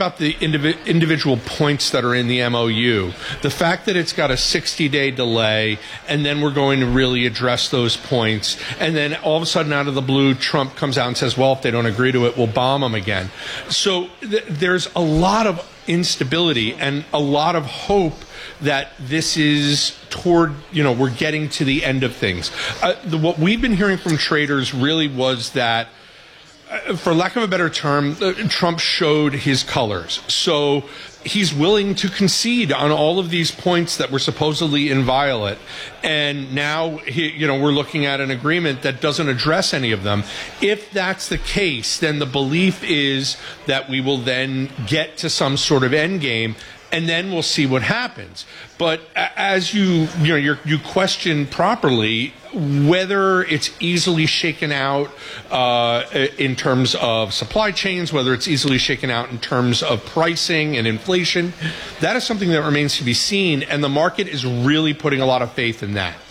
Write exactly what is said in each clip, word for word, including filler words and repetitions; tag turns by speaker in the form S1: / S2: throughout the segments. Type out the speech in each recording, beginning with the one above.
S1: about the indivi- individual points that are in the M O U, the fact that it's got a sixty-day delay, and then we're going to really address those points, and then all of a sudden, out of the blue, Trump comes out and says, well, if they don't agree to it, we'll bomb them again. So th- there's a lot of instability and a lot of hope that this is toward, you know, we're getting to the end of things. Uh, the, what we've been hearing from traders really was that, uh, for lack of a better term, uh, Trump showed his colors. So he's willing to concede on all of these points that were supposedly inviolate. And now, he, you know, we're looking at an agreement that doesn't address any of them. If that's the case, then the belief is that we will then get to some sort of end game, and then we'll see what happens. But as you, you know, you're, you question properly whether it's easily shaken out uh, in terms of supply chains, whether it's easily shaken out in terms of pricing and inflation, that is something that remains to be seen, and the market is really putting a lot of faith in that.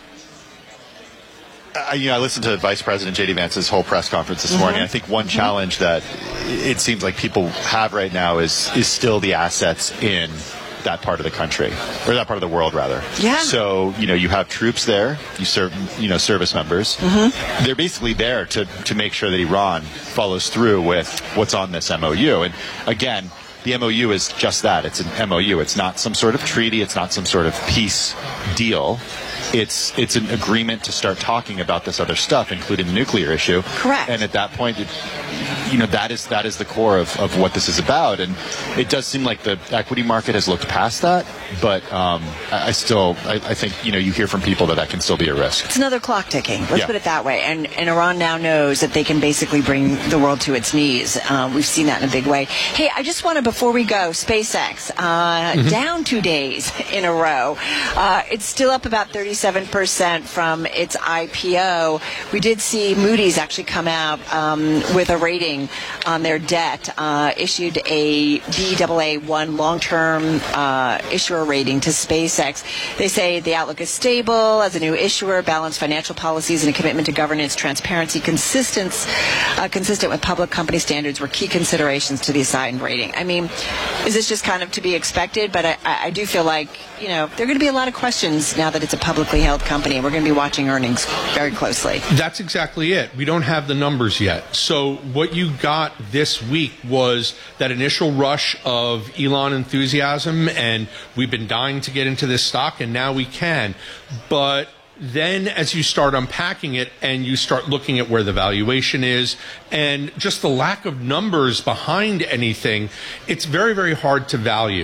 S2: Uh, you know, I listened to Vice President J D Vance's whole press conference this mm-hmm. morning. I think one mm-hmm. challenge that it seems like people have right now is is still the assets in that part of the country, or that part of the world, rather.
S3: Yeah.
S2: So, you know, you have troops there, you serve, you know, service members. Mm-hmm. They're basically there to, to make sure that Iran follows through with what's on this M O U. And again, the M O U is just that. It's an M O U. It's not some sort of treaty. It's not some sort of peace deal. It's it's an agreement to start talking about this other stuff, including the nuclear issue.
S3: Correct.
S2: And at that point, it, you know, that is that is the core of, of what this is about. And it does seem like the equity market has looked past that, but um, I, I still, I, I think, you know, you hear from people that that can still be a risk.
S3: It's another clock ticking. Let's
S2: yeah. put
S3: it that way. And, and Iran now knows that they can basically bring the world to its knees. Uh, we've seen that in a big way. Hey, I just want to, before we go, SpaceX, uh, mm-hmm. down two days in a row. Uh, it's still up about thirty-seven percent from its I P O. We did see Moody's actually come out um, with a rating on their debt, uh, issued a B A A one long-term uh, issuer rating to SpaceX. They say the outlook is stable as a new issuer, balanced financial policies, and a commitment to governance, transparency, consistence, uh, consistent with public company standards were key considerations to the assigned rating. I mean, is this just kind of to be expected? But I, I do feel like, you know, there are going to be a lot of questions now that it's a publicly held company. We're going to be watching earnings very closely.
S1: That's exactly it. We don't have the numbers yet. So what you got this week was that initial rush of Elon enthusiasm, and we've been dying to get into this stock, and now we can. But then as you start unpacking it and you start looking at where the valuation is and just the lack of numbers behind anything, it's very, very hard to value.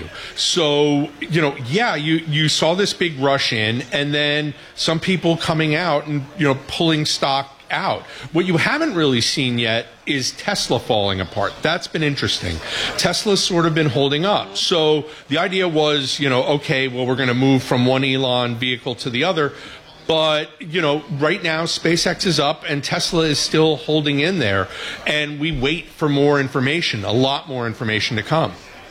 S1: So, you know, yeah, you, you saw this big rush in, and then some people coming out and, you know, pulling stock out. What you haven't really seen yet is Tesla falling apart. That's been interesting. Tesla's sort of been holding up. So the idea was, you know, okay, well, we're going to move from one Elon vehicle to the other. But, you know, right now SpaceX is up and Tesla is still holding in there. And we wait for more information, a lot more information to come.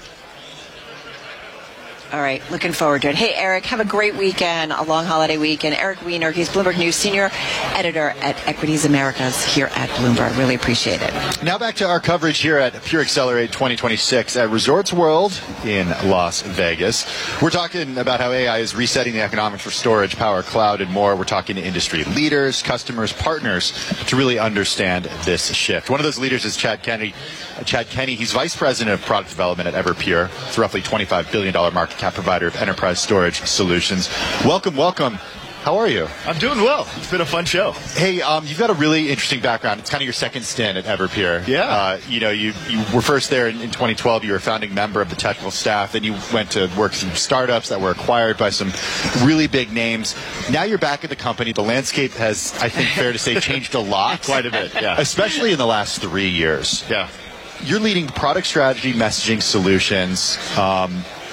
S3: All right, looking forward to it. Hey, Eric, have a great weekend, a long holiday weekend. Eric Weiner, he's Bloomberg News Senior Editor at Equities Americas here at Bloomberg. Really appreciate it.
S2: Now back to our coverage here at Pure Accelerate twenty twenty-six at Resorts World in Las Vegas. We're talking about how A I is resetting the economics for storage, power, cloud, and more. We're talking to industry leaders, customers, partners to really understand this shift. One of those leaders is Chad Kenny. Uh, Chad Kenny, he's Vice President of Product Development at Everpure. It's a roughly twenty-five billion dollars market cap provider of enterprise storage solutions. Welcome, welcome. How are you?
S4: I'm doing well. It's been a fun show.
S2: Hey, um, you've got a really interesting background. It's kind of your second stint at Everpure.
S4: Yeah.
S2: Uh, you know, you, you were first there in, in twenty twelve. You were a founding member of the technical staff. Then you went to work some startups that were acquired by some really big names. Now you're back at the company. The landscape has, I think, fair to say, changed a lot.
S4: Quite a bit, yeah.
S2: Especially in the last three years.
S4: Yeah.
S2: You're leading product strategy, messaging solutions. Um,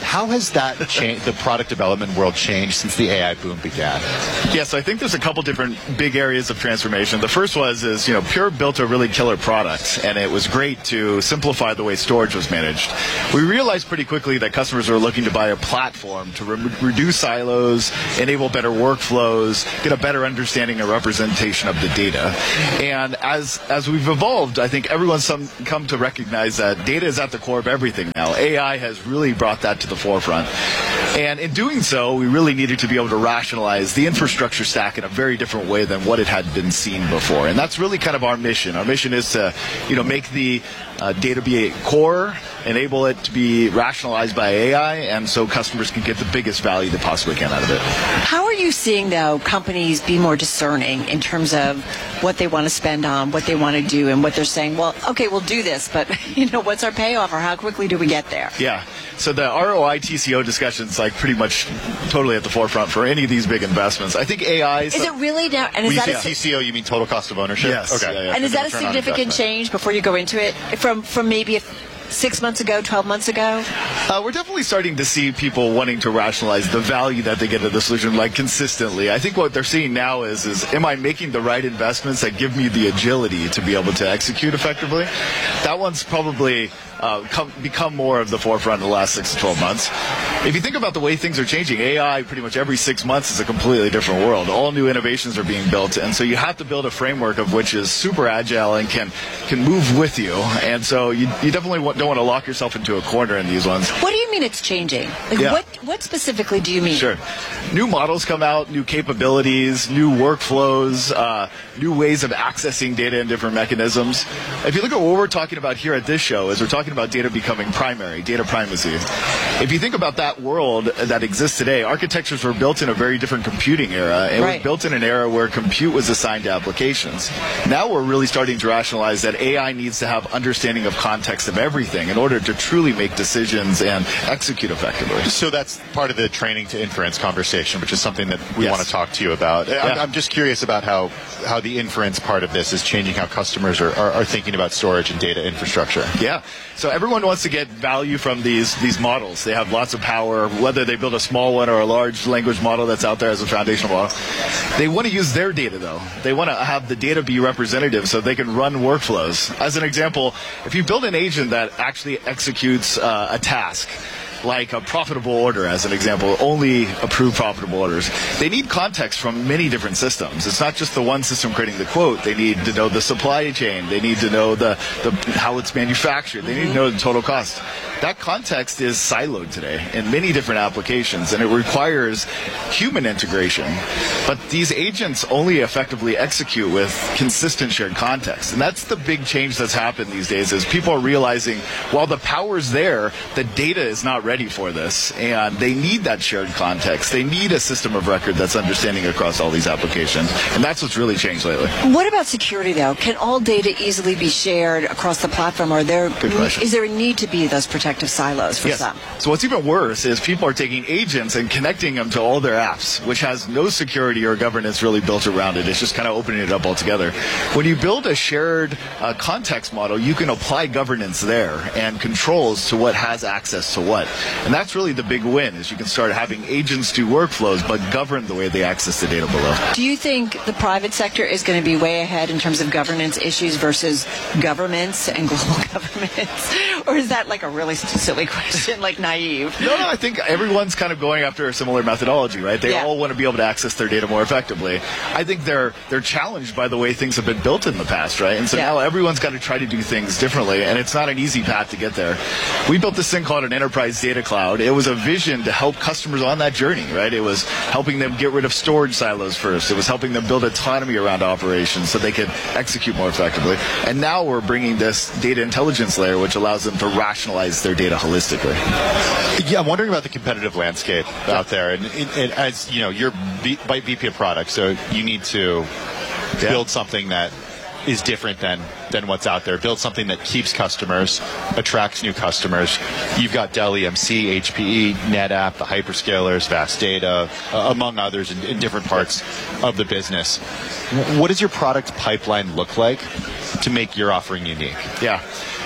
S2: How has that changed, the product development world changed since the A I boom began?
S4: Yeah, so I think there's a couple different big areas of transformation. The first was is, you know, Pure built a really killer product, and it was great to simplify the way storage was managed. We realized pretty quickly that customers were looking to buy a platform to re- reduce silos, enable better workflows, get a better understanding and representation of the data. And as as we've evolved, I think everyone's some, come to recognize that data is at the core of everything now. A I has really brought that to the forefront. And in doing so, we really needed to be able to rationalize the infrastructure stack in a very different way than what it had been seen before. And that's really kind of our mission. Our mission is to, you know, make the uh, data be a core, enable it to be rationalized by A I, and so customers can get the biggest value they possibly can out of it.
S3: How are you seeing, though, companies be more discerning in terms of what they want to spend on, what they want to do, and what they're saying, well, okay, we'll do this, but, you know, what's our payoff, or how quickly do we get there?
S4: Yeah. So the R O I T C O discussion's like pretty much totally at the forefront for any of these big investments. I think A I is...
S3: Is it really now? And is
S2: When you
S3: that
S2: say
S3: a,
S2: T C O, you mean total cost of ownership?
S4: Yes.
S2: Okay.
S4: Yeah, yeah.
S3: and is that a
S2: Return on
S3: significant
S2: investment.
S3: change before you go into it from, from maybe a, six months ago, twelve months ago?
S4: Uh, we're definitely starting to see people wanting to rationalize the value that they get of the solution, like consistently. I think what they're seeing now is, is am I making the right investments that give me the agility to be able to execute effectively? That one's probably uh, come, become more of the forefront in the last six to twelve months. If you think about the way things are changing, A I pretty much every six months is a completely different world. All new innovations are being built, and so you have to build a framework of which is super agile and can can move with you. And so you, you definitely want, don't want to lock yourself into a corner in these ones.
S3: What do you mean it's changing? Like
S4: Yeah.
S3: what, what specifically do you mean?
S4: Sure. New models come out, new capabilities, new workflows, uh, new ways of accessing data in different mechanisms. If you look at what we're talking about here at this show, is we're talking about data becoming primary, data primacy. If you think about that world that exists today, architectures were built in a very different computing era. It
S3: Right.
S4: was built in an era where compute was assigned to applications. Now we're really starting to rationalize that A I needs to have understanding of context of everything in order to truly make decisions and execute effectively.
S2: So that's part of the training to inference conversation, which is something that we
S4: Yes.
S2: want to talk to you about. I'm,
S4: Yeah.
S2: I'm just curious about how, how the inference part of this is changing how customers are, are, are thinking about storage and data infrastructure.
S4: Yeah. So everyone wants to get value from these these models. They have lots of power, whether they build a small one or a large language model that's out there as a foundational model. They want to use their data, though. They want to have the data be representative so they can run workflows. As an example, if you build an agent that actually executes uh, a task, like a profitable order, as an example, only approve profitable orders. They need context from many different systems. It's not just the one system creating the quote. They need to know the supply chain. They need to know the, the how it's manufactured. They need to know the total cost. That context is siloed today in many different applications, and it requires human integration. But these agents only effectively execute with consistent shared context. And that's the big change that's happened these days, is people are realizing while the power's there, the data is not ready for this, and they need that shared context. They need a system of record that's understanding across all these applications, and that's what's really changed lately.
S3: What about security, though? Can all data easily be shared across the platform, or there,
S4: Good question.
S3: is there a need to be those protective silos for
S4: Yes.
S3: some?
S4: So what's even worse is people are taking agents and connecting them to all their apps, which has no security or governance really built around it. It's just kind of opening it up altogether. When you build a shared uh, context model, you can apply governance there and controls to what has access to what. And that's really the big win, is you can start having agents do workflows, but govern the way they access the data below.
S3: Do you think the private sector is going to be way ahead in terms of governance issues versus governments and global governments? Or is that like a really silly question, like naive?
S4: No, no, I think everyone's kind of going after a similar methodology, right? They
S3: Yeah.
S4: all want to be able to access their data more effectively. I think they're they're challenged by the way things have been built in the past, right? And so
S3: Yeah.
S4: now everyone's got to try to do things differently, and it's not an easy path to get there. We built this thing called an enterprise data cloud. It was a vision to help customers on that journey, right? It was helping them get rid of storage silos first. It was helping them build autonomy around operations so they could execute more effectively. And now we're bringing this data intelligence layer, which allows them to rationalize their data holistically.
S2: Yeah, I'm wondering about the competitive landscape out there. And, and, and as you know, you're V- V P of product, so you need to
S4: Yeah.
S2: build something that is different than than what's out there. Build something that keeps customers, attracts new customers. You've got Dell E M C, H P E, NetApp, the hyperscalers, Vast Data, uh, among others in, in different parts of the business. What does your product pipeline look like to make your offering unique?
S4: Yeah.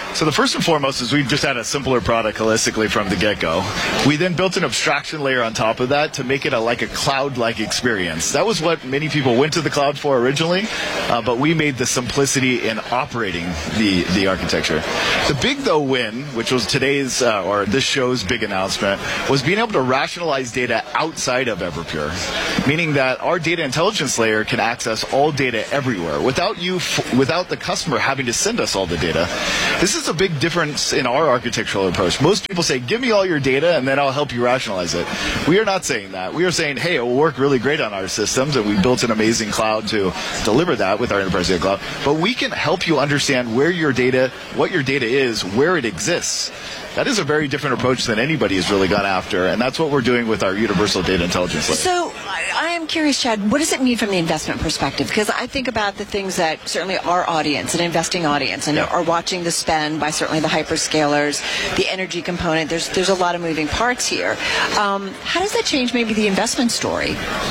S4: So the first and foremost is we just had a simpler product holistically from the get-go. We then built an abstraction layer on top of that to make it a, like a cloud-like experience. That was what many people went to the cloud for originally, uh, but we made the simplicity in operating the, the architecture. The big, though, win, which was today's, uh, or this show's big announcement, was being able to rationalize data outside of Everpure, meaning that our data intelligence layer can access all data everywhere without you, f- without the customer having to send us all the data. This is a big difference in our architectural approach. Most people say, give me all your data and then I'll help you rationalize it. We are not saying that. We are saying, hey, it will work really great on our systems, and we built an amazing cloud to deliver that with our enterprise data cloud. But we can help you understand where your data, what your data is, where it exists. That is a very different approach than anybody has really gone after, and that's what we're doing with our universal data intelligence layer.
S3: So I am curious, Chad, what does it mean from the investment perspective? Because I think about the things that certainly our audience, an investing audience, and
S4: Yeah.
S3: are watching the spend by certainly the hyperscalers, the energy component. There's there's a lot of moving parts here. Um, how does that change maybe the investment story?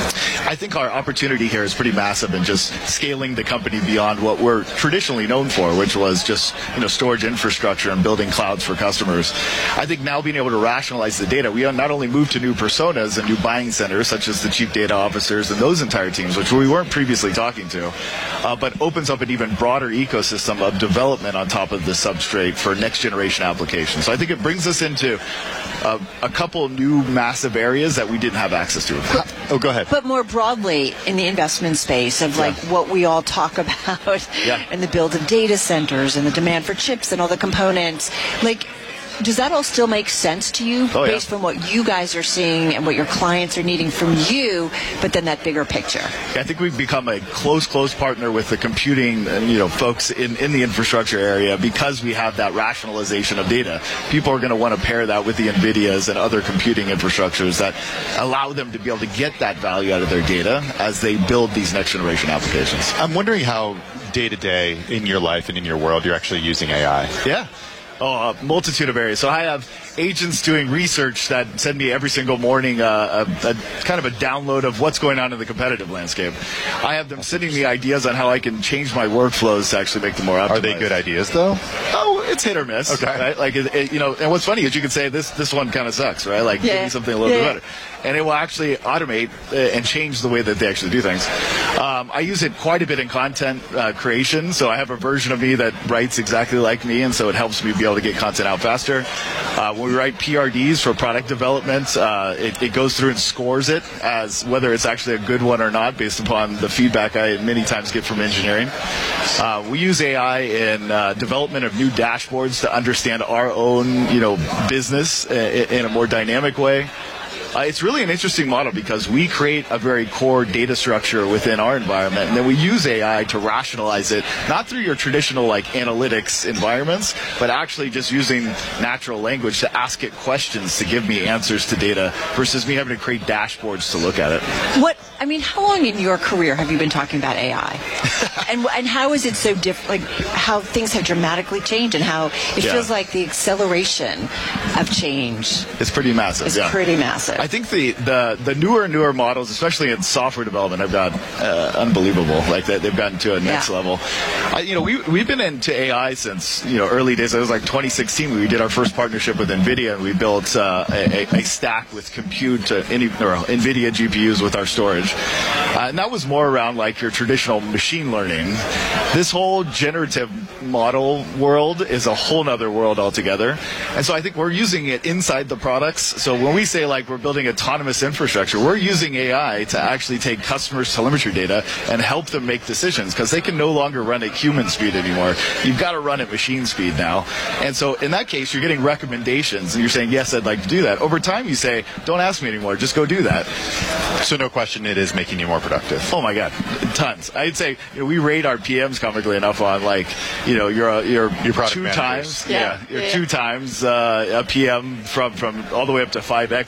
S4: I think our opportunity here is pretty massive in just scaling the company beyond what we're traditionally known for, which was just, you know, storage infrastructure and building clouds for customers. I think now being able to rationalize the data, we not only move to new personas and new buying centers, such as the chief data officers and those entire teams, which we weren't previously talking to, uh, but opens up an even broader ecosystem of development on top of the substrate for next generation applications. So I think it brings us into uh, a couple new massive areas that we didn't have access to.
S2: Oh, go ahead.
S3: But more broadly in the investment space of like
S4: Yeah.
S3: what we all talk about
S4: Yeah.
S3: and the build of data centers and the demand for chips and all the components, like, does that all still make sense to you
S4: Oh, yeah.
S3: based on what you guys are seeing and what your clients are needing from you, but then that bigger picture?
S4: I think we've become a close, close partner with the computing, uh, you know, folks in, in the infrastructure area because we have that rationalization of data. People are going to want to pair that with the NVIDIAs and other computing infrastructures that allow them to be able to get that value out of their data as they build these next generation applications.
S2: I'm wondering how day to day in your life and in your world you're actually using A I.
S4: Yeah. Oh, a multitude of areas. So I have agents doing research that send me every single morning uh, a, a kind of a download of what's going on in the competitive landscape. I have them sending me ideas on how I can change my workflows to actually make them more optimized.
S2: Are they good ideas, though?
S4: Oh, it's hit or miss.
S2: Okay.
S4: Right? Like, it, it, you know, and what's funny is you can say this this one kind of sucks, right? Like, give
S3: Yeah.
S4: me something a little
S3: Yeah.
S4: bit better. And it will actually automate uh, and change the way that they actually do things. Um, I use it quite a bit in content uh, creation. So I have a version of me that writes exactly like me, and so it helps me be able to get content out faster. Uh, when we write P R Ds for product development, uh, it, it goes through and scores it as whether it's actually a good one or not based upon the feedback I many times get from engineering. Uh, we use A I in uh, development of new dashboards to understand our own, you know, business in, in a more dynamic way. Uh, it's really an interesting model because we create a very core data structure within our environment, and then we use A I to rationalize it, not through your traditional like analytics environments, but actually just using natural language to ask it questions to give me answers to data versus me having to create dashboards to look at it.
S3: What I mean, how long in your career have you been talking about A I, and and how is it so different? Like how things have dramatically changed, and how it
S4: Yeah.
S3: feels like the acceleration of change
S4: It's pretty massive.
S3: is
S4: yeah.
S3: pretty massive.
S4: I think the, the, the newer and newer models, especially in software development, have got uh, unbelievable. Like they, they've gotten to a next
S3: Yeah.
S4: level. I, you know, we we've been into A I since you know early days. It was like twenty sixteen. We did our first partnership with NVIDIA, and we built uh, a, a stack with compute, uh, any, or NVIDIA G P Us with our storage, uh, and that was more around like your traditional machine learning. This whole generative model world is a whole nother world altogether, and so I think we're using it inside the products. So when we say like we're building autonomous infrastructure, we're using A I to actually take customers' telemetry data and help them make decisions because they can no longer run at human speed anymore. You've got to run at machine speed now. And so in that case, you're getting recommendations and you're saying, yes, I'd like to do that. Over time, you say, don't ask me anymore, just go do that.
S2: So no question, it is making you more productive.
S4: Oh my God, tons. I'd say you know, we rate our P Ms comically enough on like, you know, you're a, you're,
S2: Your product
S4: two
S2: managers.
S4: times,
S3: Yeah.
S4: yeah, you're
S3: Yeah.
S4: two times uh, a P M from, from all the way up to five X P M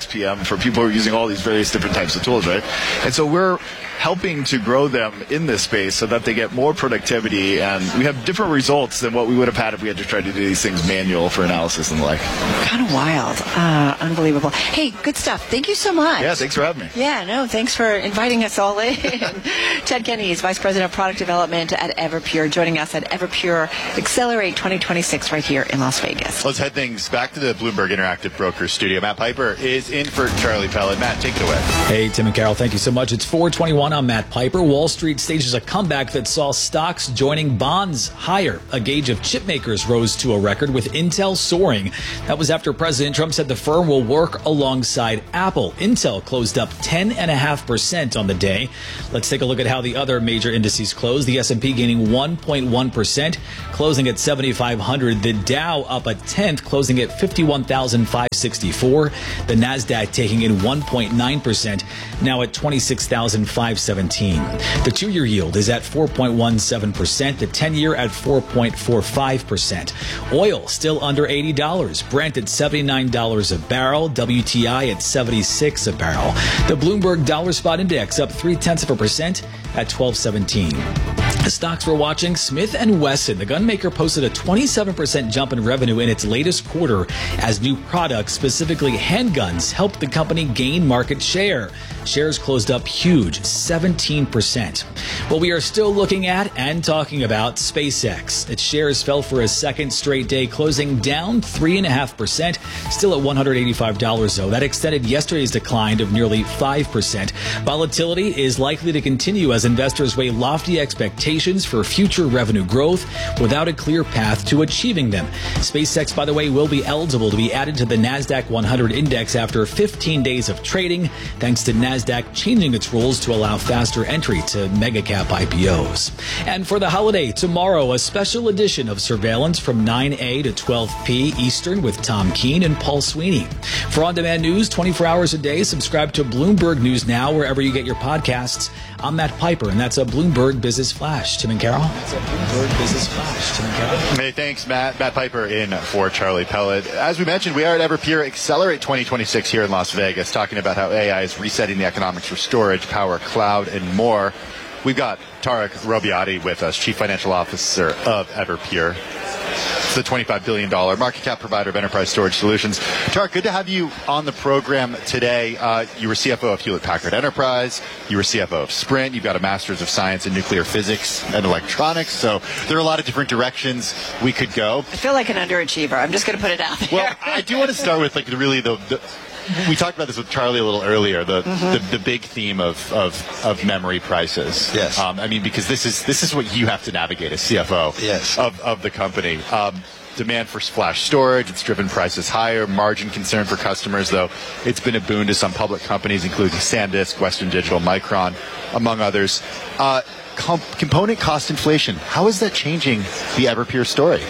S4: for people who are using all these various different types of tools, right? And so we're helping to grow them in this space so that they get more productivity, and we have different results than what we would have had if we had to try to do these things manual for analysis and the like.
S3: Kind of wild. Uh, unbelievable. Hey, good stuff. Thank you so much.
S4: Yeah, thanks for having me.
S3: Yeah, no, thanks for inviting us all in. Ted Kenny is Vice President of Product Development at Everpure, joining us at Everpure Accelerate twenty twenty-six right here in Las Vegas.
S2: Let's head things back to the Bloomberg Interactive Brokers studio. Matt Piper is in for Charlie Pellet. Matt, take it away.
S5: Hey, Tim and Carol, thank you so much. It's four twenty-one. I'm Matt Piper. Wall Street stages a comeback that saw stocks joining bonds higher. A gauge of chip makers rose to a record, with Intel soaring. That was after President Trump said the firm will work alongside Apple. Intel closed up ten point five percent on the day. Let's take a look at how the other major indices closed. The S and P gaining one point one percent, closing at seventy-five hundred. The Dow up a tenth, closing at fifty-one thousand five hundred sixty-four. The Nasdaq taking in one point nine percent, now at twenty-six thousand five hundred seventeen. The two-year yield is at four point one seven percent. The ten-year at four point four five percent. Oil still under eighty dollars. Brent at seventy-nine dollars a barrel. W T I at seventy-six a barrel. The Bloomberg Dollar Spot Index up three-tenths of a percent at twelve seventeen. The stocks we're watching, Smith and Wesson. The gunmaker posted a twenty-seven percent jump in revenue in its latest quarter as new products, specifically handguns, helped the company gain market share. Shares closed up huge, seventeen percent. Well, we are still looking at and talking about SpaceX. Its shares fell for a second straight day, closing down three point five percent, still at one hundred eighty-five dollars, though. That extended yesterday's decline of nearly five percent. Volatility is likely to continue as investors weigh lofty expectations for future revenue growth without a clear path to achieving them. SpaceX, by the way, will be eligible to be added to the NASDAQ one hundred index after fifteen days of trading, thanks to NASDAQ changing its rules to allow faster entry to mega-cap I P Os. And for the holiday, tomorrow, a special edition of Surveillance from nine a to twelve p Eastern with Tom Keene and Paul Sweeney. For on-demand news twenty-four hours a day, subscribe to Bloomberg News Now wherever you get your podcasts. I'm Matt Piper, and that's a Bloomberg Business Flash. Tim and Carol? That's a Bloomberg Business Flash. Tim and Carol?
S2: Hey, thanks, Matt. Matt Piper in for Charlie Pellet. As we mentioned, we are at Everpure Accelerate twenty twenty-six here in Las Vegas, talking about how A I is resetting the economics for storage, power, cloud, and more. We've got Tarek Robbiati with us, Chief Financial Officer of Everpure. It's the twenty-five billion dollars market cap provider of enterprise storage solutions. Tarek, good to have you on the program today. Uh, you were C F O of Hewlett-Packard Enterprise. You were C F O of Sprint. You've got a Master's of Science in Nuclear Physics and Electronics. So there are a lot of different directions we could go.
S3: I feel like an underachiever. I'm just going to put it out there.
S2: Well, I do want to start with like the, really the, the we talked about this with Charlie a little earlier. The mm-hmm. the, the big theme of, of, of memory prices.
S6: Yes.
S2: Um, I mean, because this is this is what you have to navigate as C F O.
S6: Yes.
S2: Of of the company. Um, demand for flash storage, it's driven prices higher. Margin concern for customers, though, it's been a boon to some public companies, including SanDisk, Western Digital, Micron, among others. Uh, comp- component cost inflation. How is that changing the Everpure story?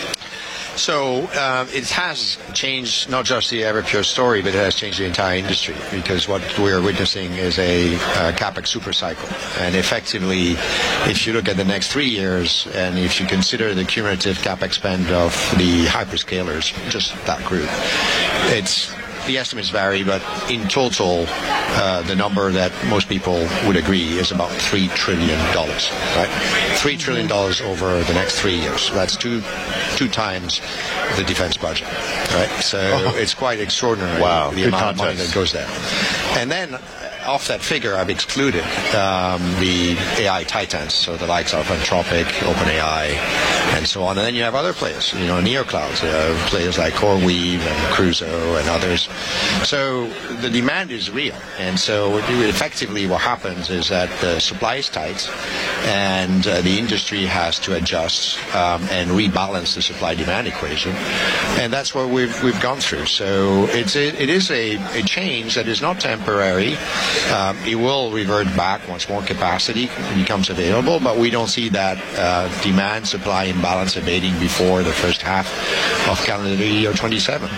S6: So um, it has changed not just the Everpure story, but it has changed the entire industry, because what we're witnessing is a uh, CapEx super cycle. And effectively, if you look at the next three years, and if you consider the cumulative CapEx spend of the hyperscalers, just that group, it's the estimates vary, but in total, uh, the number that most people would agree is about three trillion dollars, right? three trillion dollars over the next three years. That's two two times the defense budget, right? So oh. It's quite extraordinary,
S2: wow.
S6: the
S2: Good
S6: amount
S2: context.
S6: of money that goes there. And then, off that figure, I've excluded um, the A I titans, so the likes of Anthropic, OpenAI, and so on. And then you have other players, you know, neoclouds, uh, players like CoreWeave and Crusoe and others. So the demand is real. And so effectively what happens is that the supply is tight, and uh, the industry has to adjust um, and rebalance the supply-demand equation. And that's what we've we've gone through. So it's a, it is a, a change that is not temporary. Um, it will revert back once more capacity becomes available, but we don't see that uh, demand-supply imbalance abating before the first half of calendar year twenty-seven.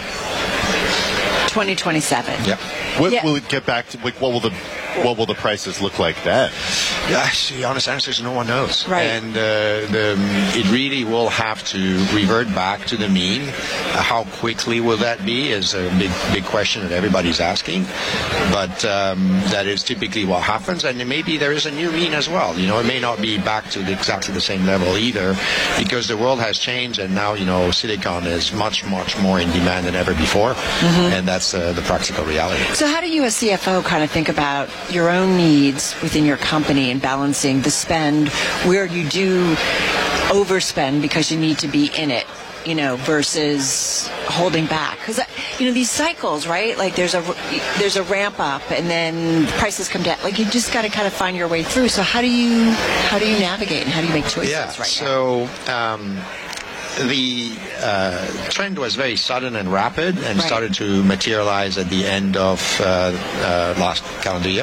S3: twenty twenty-seven.
S6: Yeah.
S2: What,
S3: yeah.
S2: Will it get back to, like, what will the what will the prices look like then?
S6: Actually, the honest answer is no one knows.
S3: Right.
S6: And uh, the, it really will have to revert back to the mean. Uh, how quickly will that be is a big, big question that everybody's asking. But um, that is typically what happens. And maybe there is a new mean as well. You know, it may not be back to the, exactly the same level either, because the world has changed, and now, you know, silicon is much, much more in demand than ever before. Mm-hmm. And that's uh, the practical reality.
S3: So how do you as C F O kind of think about your own needs within your company and balancing the spend where you do overspend because you need to be in it, you know, versus holding back? Because, you know, these cycles, right? Like there's a there's a ramp up and then prices come down. Like you just got to kind of find your way through. So how do you how do you navigate and how do you make choices
S6: yeah,
S3: right
S6: so, now? So um, the uh, trend was very sudden and rapid and
S3: right.
S6: started to materialize at the end of uh, uh, last calendar year.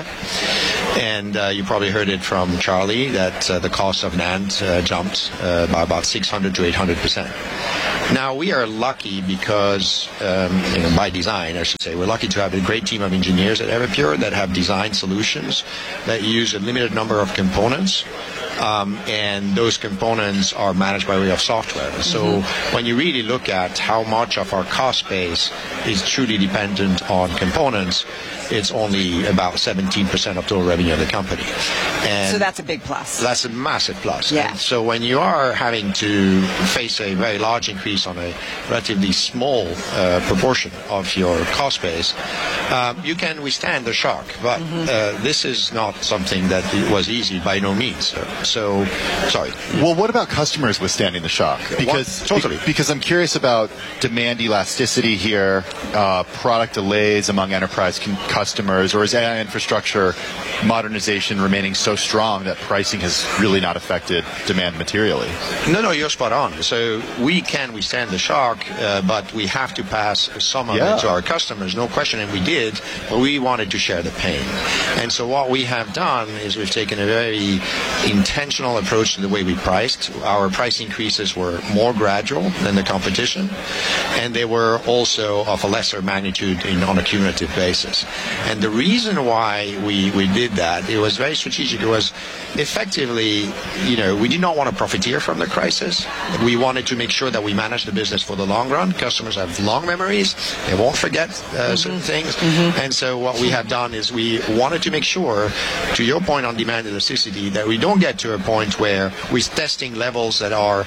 S6: And uh, you probably heard it from Charlie that uh, the cost of NAND uh, jumped uh, by about six hundred to eight hundred percent. Now, we are lucky because, um, you know, by design, I should say, we're lucky to have a great team of engineers at Everpure that have designed solutions that use a limited number of components. Um, and those components are managed by way of software. So mm-hmm. when you really look at how much of our cost base is truly dependent on components, it's only about seventeen percent of total revenue of the company. And
S3: so that's a big plus.
S6: That's a massive plus.
S3: Yeah.
S6: And so when you are having to face a very large increase on a relatively small uh, proportion of your cost base, uh, you can withstand the shock. But mm-hmm. uh, this is not something that was easy by no means. So, so sorry.
S2: Well, what about customers withstanding the shock? Because
S6: what? Totally.
S2: Be- because I'm curious about demand elasticity here, uh, product delays among enterprise con- customers, or is A I infrastructure modernization remaining so strong that pricing has really not affected demand materially?
S6: No, no, you're spot on. So we can withstand the shock, uh, but we have to pass some of
S2: yeah.
S6: it to our customers, no question, and we did, but we wanted to share the pain. And so what we have done is we've taken a very intentional approach to the way we priced. Our price increases were more gradual than the competition, and they were also of a lesser magnitude in, on a cumulative basis. And the reason why we, we did that, it was very strategic. It was effectively, you know, we did not want to profiteer from the crisis. We wanted to make sure that we manage the business for the long run. Customers have long memories. They won't forget uh, mm-hmm. certain things. Mm-hmm. And so what we have done is we wanted to make sure, to your point on demand elasticity, that we don't get to a point where we're testing levels that are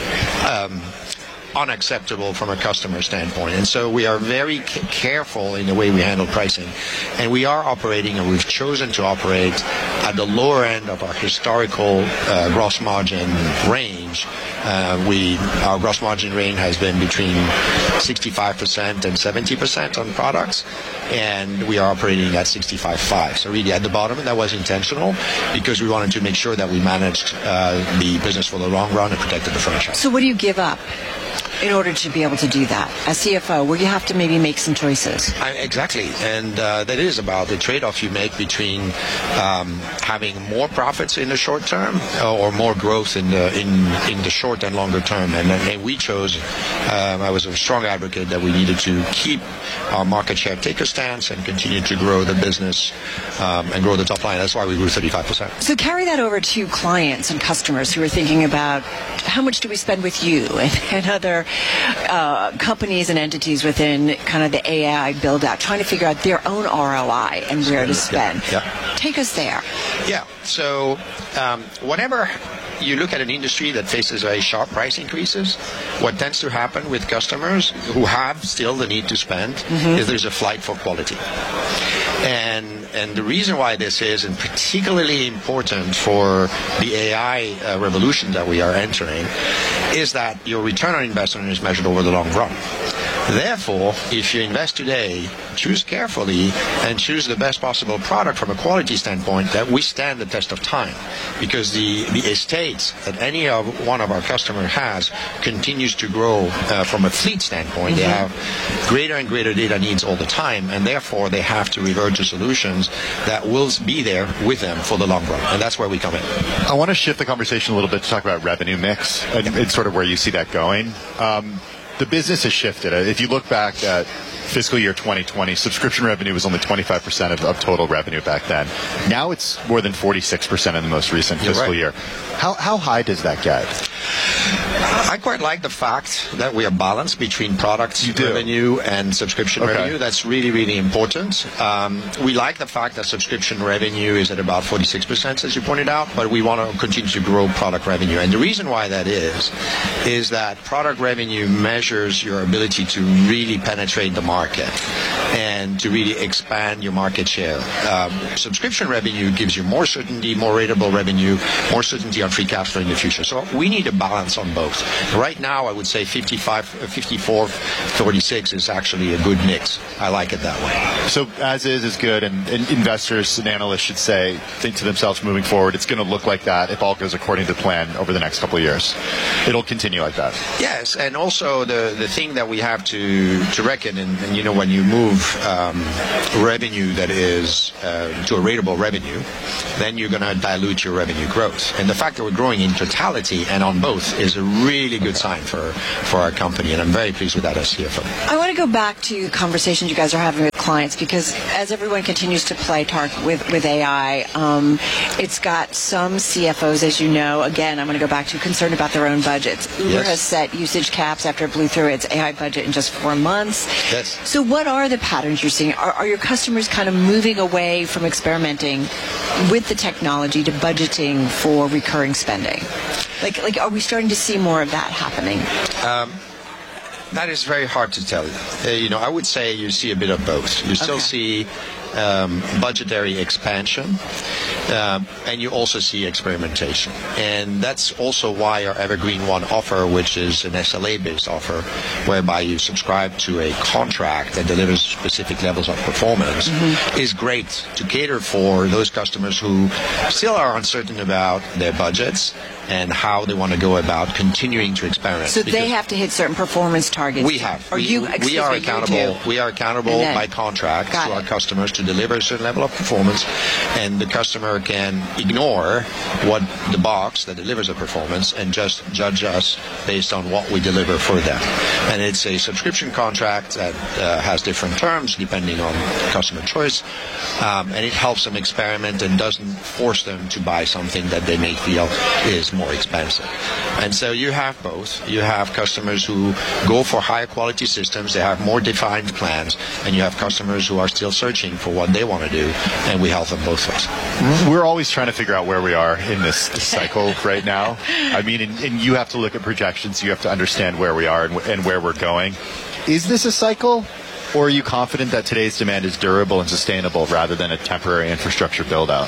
S6: um, unacceptable from a customer standpoint. And so we are very c- careful in the way we handle pricing. And we are operating, and we've chosen to operate at the lower end of our historical uh, gross margin range. Uh, we our gross margin range has been between sixty-five percent and seventy percent on products, and we are operating at sixty-five point five. So really at the bottom, and that was intentional because we wanted to make sure that we managed uh, the business for the long run and protected the franchise.
S3: So what do you give up in order to be able to do that as C F O, where you have to maybe make some choices?
S6: I, exactly, and uh, that is about the trade-off you make between um, having more profits in the short term or more growth in the in, in the short and longer term. And, and we chose, um, I was a strong advocate that we needed to keep our market share taker stance and continue to grow the business um, and grow the top line. That's why we grew thirty-five percent.
S3: So carry that over to clients and customers who are thinking about how much do we spend with you and, and other uh, companies and entities within kind of the A I build-out, trying to figure out their own R O I and where to spend.
S6: Yeah. Yeah.
S3: Take us there.
S6: Yeah. So um, whenever you look at an industry that faces very sharp price increases, what tends to happen with customers who have still the need to spend mm-hmm. is there's a flight for quality. And and the reason why this is, and particularly important for the A I uh, revolution that we are entering, is that your return on investment is measured over the long run. Therefore, if you invest today, choose carefully and choose the best possible product from a quality standpoint that withstand the test of time. Because the, the estate that any of one of our customers has continues to grow uh, from a fleet standpoint. Mm-hmm. They have greater and greater data needs all the time, and therefore they have to revert to solutions that will be there with them for the long run. And that's where we come in.
S2: I want to shift the conversation a little bit to talk about revenue mix and, and sort of where you see that going. Um, The business has shifted. If you look back at fiscal year twenty twenty, subscription revenue was only twenty-five percent of, of total revenue back then. Now it's more than forty-six percent in the most recent
S6: You're
S2: fiscal
S6: right.
S2: year. How, how high does that get?
S6: I quite like the fact that we are balanced between product
S2: You do.
S6: revenue and subscription
S2: Okay.
S6: revenue. That's really, really important. Um, we like the fact that subscription revenue is at about forty-six percent, as you pointed out, but we want to continue to grow product revenue. And the reason why that is, is that product revenue measures your ability to really penetrate the market and to really expand your market share. Um, subscription revenue gives you more certainty, more ratable revenue, more certainty on free cash flow in the future. So we need a balance on both. Right now, I would say fifty-five, fifty-four, forty-six is actually a good mix. I like it that way.
S2: So as is is good, and, and investors and analysts should say, think to themselves moving forward, it's going to look like that if all goes according to plan over the next couple of years. It'll continue like that.
S6: Yes, and also the, the thing that we have to, to reckon, and, and you know, when you move um, revenue that is uh, to a ratable revenue, then you're going to dilute your revenue growth. And the fact that we're growing in totality and on both is a really good sign for, for our company, and I'm very pleased with that as C F O.
S3: I want to go back to conversations you guys are having with clients, because as everyone continues to play Tark with, with A I, um, it's got some C F Os, as you know, again, I'm going to go back to concerned about their own budgets. Uber
S6: Yes.
S3: has set usage caps after it blew through its A I budget in just four months.
S6: Yes.
S3: So what are the patterns you're seeing? Are, are your customers kind of moving away from experimenting with the technology to budgeting for recurring spending? Like, like, are we starting to see more of that happening?
S6: Um, that is very hard to tell. Uh, you know, I would say you see a bit of both. You still
S3: Okay.
S6: see um, budgetary expansion, um, and you also see experimentation. And that's also why our Evergreen One offer, which is an S L A-based offer, whereby you subscribe to a contract that delivers specific levels of performance, mm-hmm. is great to cater for those customers who still are uncertain about their budgets and how they want to go about continuing to experiment.
S3: So they
S6: Because
S3: have to hit certain performance targets.
S6: we have.
S3: Or
S6: we,
S3: you,
S6: we
S3: excuse
S6: are
S3: me, you
S6: accountable.
S3: do.
S6: We are accountable
S3: And then-
S6: by contract
S3: Got
S6: to our
S3: it.
S6: customers to deliver a certain level of performance, and the customer can ignore what the box that delivers the performance and just judge us based on what we deliver for them. And it's a subscription contract that uh, has different terms depending on customer choice, um, and it helps them experiment and doesn't force them to buy something that they may feel is more expensive. And so you have both. You have customers who go for higher quality systems, they have more defined plans, and you have customers who are still searching for what they want to do, and we help them both ways.
S2: We're always trying to figure out where we are in this cycle right now. I mean, and, and you have to look at projections. You have to understand where we are and, and where we're going. Is this a cycle, or are you confident that today's demand is durable and sustainable rather than a temporary infrastructure build-out?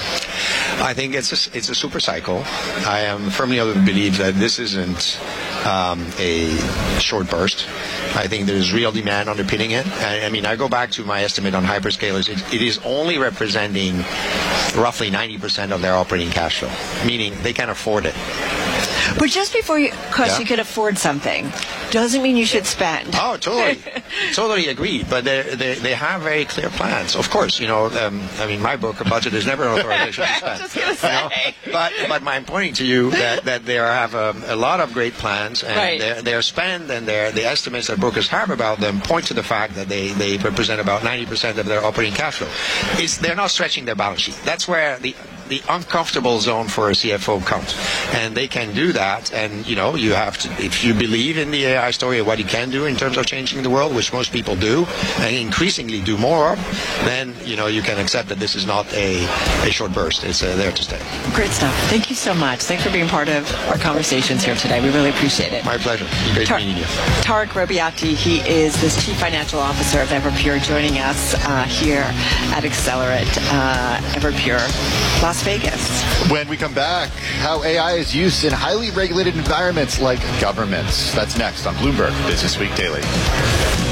S6: I think it's a, it's a super cycle. I am firmly of the belief that this isn't um, a short burst. I think there's real demand underpinning it. I, I mean, I go back to my estimate on hyperscalers. It, it is only representing roughly ninety percent of their operating cash flow, meaning they can afford it.
S3: But just before you, because
S6: Yeah.
S3: you could afford something, doesn't mean you should spend.
S6: Oh, totally, totally agree. But they they they have very clear plans. Of course, you know. Um, I mean, my book, a budget is never an authorization to spend.
S3: Just gonna say.
S6: You know? But but I'm pointing to you that, that they have a, a lot of great plans, and
S3: Right.
S6: their their spend and their the estimates that brokers have about them point to the fact that they, they represent about ninety percent of their operating cash flow. It's, they're not stretching their balance sheet. That's where the the uncomfortable zone for a C F O comes, and they can do that. And you know, you have to, if you believe in the A I story of what it can do in terms of changing the world, which most people do, and increasingly do more of, then you know you can accept that this is not a, a short burst. It's uh, there to stay.
S3: Great stuff. Thank you so much. Thanks for being part of our conversations here today. We really appreciate it.
S6: My pleasure. Great
S3: Tar-
S6: meeting you.
S3: Tarek Robbiati, he is the Chief Financial Officer of Everpure, joining us uh, here at Accelerate uh, Everpure, Las Vegas.
S2: When we come back, how A I is used in highly regulated environments like governments. That's next on Bloomberg Business Week Daily.